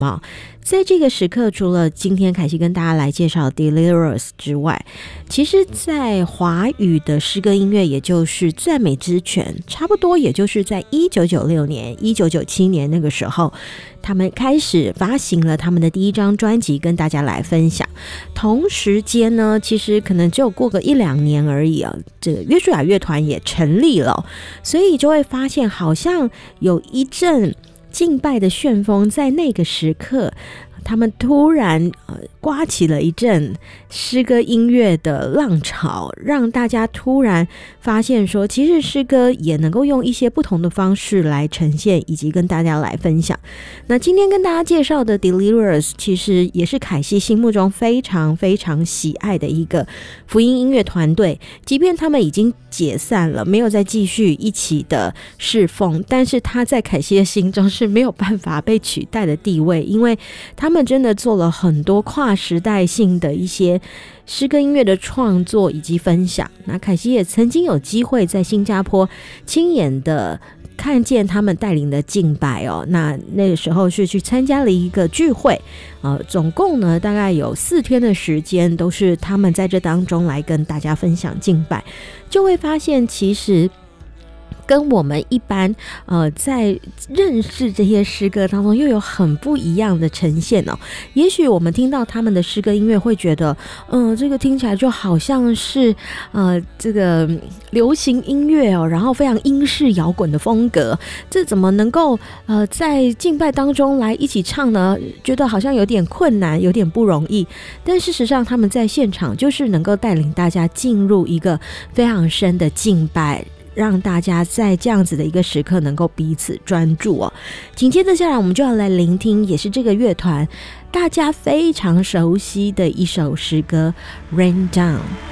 在这个时刻，除了今天凯西跟大家来介绍 Delirious 之外，其实在华语的诗歌音乐，也就是赞美之泉，差不多也就是在1996年、1997年那个时候，他们开始发行了他们的第一张专辑，跟大家来分享。同时间呢，其实可能只有过个1-2年而已啊，这个约书亚乐团也成立了，所以就会发现好像有一阵敬拜的旋风，在那个时刻他们突然刮起了一阵诗歌音乐的浪潮，让大家突然发现说，其实诗歌也能够用一些不同的方式来呈现，以及跟大家来分享。那今天跟大家介绍的 Delirious 其实也是凯西心目中非常非常喜爱的一个福音音乐团队，即便他们已经解散了，没有再继续一起的侍奉，但是他在凯西的心中是没有办法被取代的地位，因为他们真的做了很多跨时代性的一些诗歌音乐的创作以及分享。那凯西也曾经有机会在新加坡亲眼的看见他们带领的敬拜哦，那个时候是去参加了一个聚会，总共呢大概有4天的时间，都是他们在这当中来跟大家分享敬拜，就会发现其实跟我们一般在认识这些诗歌当中又有很不一样的呈现哦。也许我们听到他们的诗歌音乐会觉得这个听起来就好像是这个流行音乐哦，然后非常英式摇滚的风格，这怎么能够在敬拜当中来一起唱呢？觉得好像有点困难，有点不容易。但事实上他们在现场就是能够带领大家进入一个非常深的敬拜，让大家在这样子的一个时刻能够彼此专注哦。紧接着下来我们就要来聆听，也是这个乐团大家非常熟悉的一首诗歌 Rain Down。